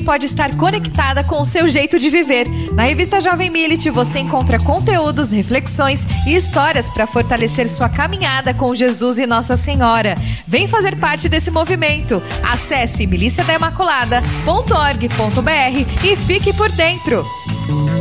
pode estar conectada com o seu jeito de viver. Na revista Jovem Millet você encontra conteúdos, reflexões e histórias para fortalecer sua caminhada com Jesus e Nossa Senhora. Vem fazer parte desse movimento. Acesse miliciadaimaculada.org.br e fique por dentro.